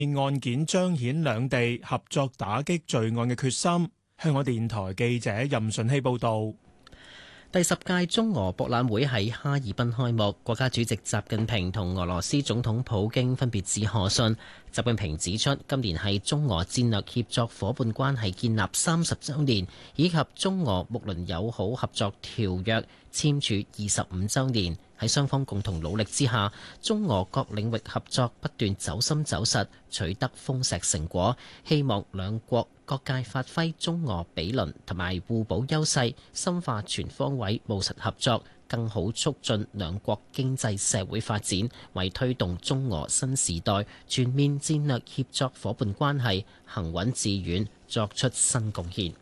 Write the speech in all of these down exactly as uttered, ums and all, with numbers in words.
案件彰顯兩地合作打擊罪案嘅決心。香港電台記者任順希報導。 第十屆中俄博覽會喺哈爾濱開幕，國家主席習近平同俄羅斯總統普京分別致賀信。習近平指出，今年係中俄戰略協作伙伴關係建立三十週年，以及中俄睦鄰友好合作條約簽署二十五週年。喺雙方共同努力之下，中俄各領域合作不斷走深走實，取得豐碩成果。希望兩國各界發揮中俄比鄰同埋互補優勢，深化全方位務實合作，更好促進兩國經濟社會發展，為推動中俄新時代全面戰略協作伙伴關係行穩致遠作出新貢獻。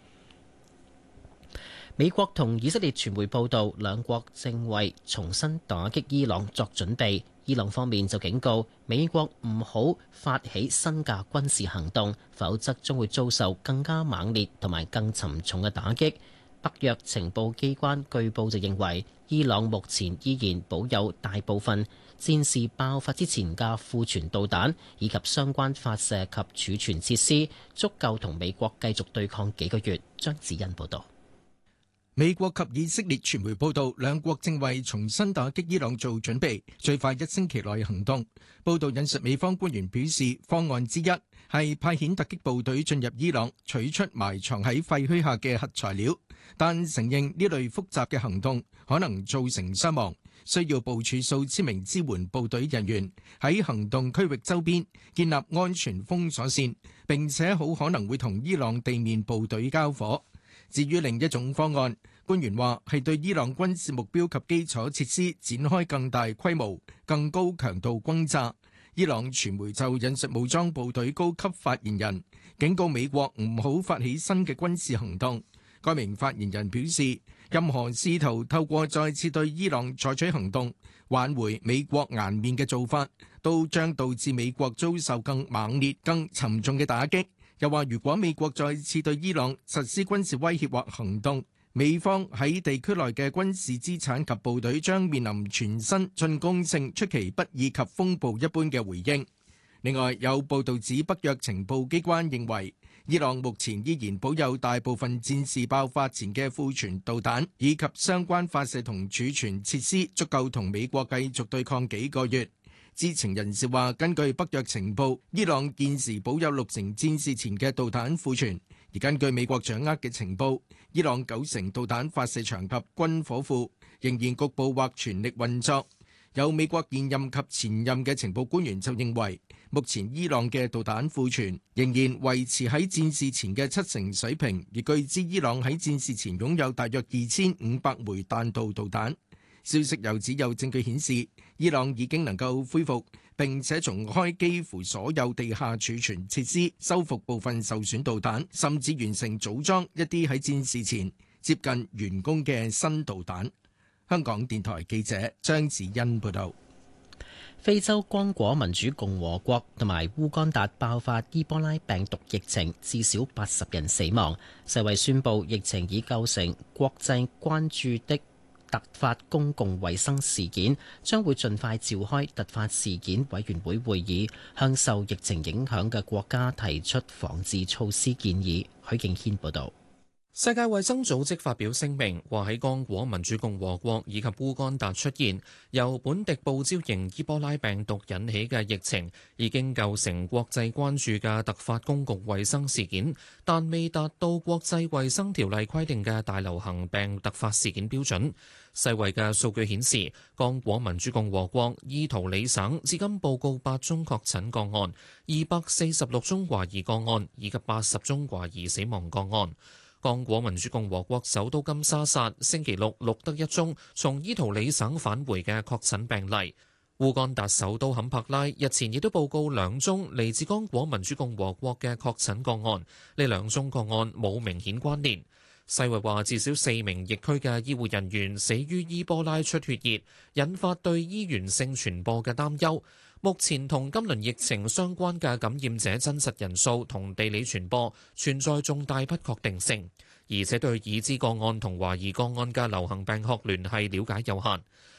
美國同以色列傳媒報道，兩國正為重新打擊伊朗作準備。伊朗方面就警告美國唔好發起新嘅軍事行動，否則將會遭受更加猛烈同埋更沉重嘅打擊。北約情報機關據報就認為，伊朗目前依然保有大部分戰事爆發之前嘅庫存導彈以及相關發射及儲存設施，足夠同美國繼續對抗幾個月。張子欣報導。 美國及以色列傳媒報道，兩國正為重新打擊伊朗做準備，最快一星期內行動。報道引述美方官員表示，方案之一係派遣突擊部隊進入伊朗，取出埋藏喺廢墟下嘅核材料，但承認呢類複雜嘅行動可能造成傷亡，需要部署數千名支援部隊人員喺行動區域周邊建立安全封鎖線，並且好可能會同伊朗地面部隊交火。至於另一種方案，官員話係對伊朗軍事目標及基礎設施展開更大規模、更高強度轟炸。伊朗傳媒就引述武裝部隊高級發言人警告美國唔好發起新嘅軍事行動。該名發言人表示，任何試圖透過再次對伊朗採取行動挽回美國顏面嘅做法，都將導致美國遭受更猛烈、更沉重嘅打擊。又話，如果美國再次對伊朗實施軍事威脅或行動，美方喺地區內嘅軍事資產及部隊將面臨全新進攻性、出其不意及風暴一般嘅回應。另外，有報導指北約情報機關認為，伊朗目前依然保有大部分戰事爆發前嘅庫存導彈以及相關發射同儲存設施，足夠同美國繼續對抗幾個月。知情人士話，根據北約情報，伊朗現時保有六成戰事前嘅導彈庫存，而根據美國掌握嘅情報，伊朗九成導彈發射場及軍火庫仍然局部或全力運作。有美國現任及前任嘅情報官員就認為，目前伊朗嘅導彈庫存仍然維持喺戰事前嘅七成水平，而據知伊朗喺戰事前擁有大約二千五百枚彈道導彈。消息又指有證據顯示，伊朗已經能夠恢復並且重開幾乎所有地下儲存設施，修復部分受損導彈，甚至完成組裝一啲喺戰事前接近完工嘅新導彈。香港電台記者張子欣報道。 非洲剛果民主共和國同埋烏干達爆發伊波拉病毒疫情，至少八十人死亡。世衛宣布疫情已構成國際關注的突發公共衛生事件，將會盡快召開突發事件委員會會議，向受疫情影響嘅國家提出防治措施建議。許敬軒報導。 世界衛生組織發表聲明，話喺剛果民主共和國以及烏干達出現由本地報招型伊波拉病毒引起嘅疫情，已經構成國際關注嘅突發公共衛生事件，但未達到國際衛生條例規定嘅大流行病突發事件標準。世衛嘅數據顯示，剛果民主共和國伊圖里省至今報告八宗確診個案，二百四十六宗懷疑個案，以及八十宗懷疑死亡個案。剛果民主共和國首都金沙薩星期六錄得一宗從伊圖里省返回嘅確診病例。烏干達首都坎帕拉日前亦都報告兩宗嚟自剛果民主共和國嘅確診個案，呢兩宗個案冇明顯關聯。世衛話至少四名疫區嘅醫護人員死於伊波拉出血熱，引發對醫源性傳播嘅擔憂。目前同今輪疫情相關嘅感染者真實人數同地理傳播存在重大不確定性，而且對已知個案同懷疑個案嘅流行病學聯繫了解有限。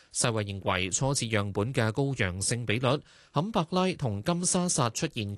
世衛認為初次樣本嘅高陽性比率，坎伯拉同金沙薩出現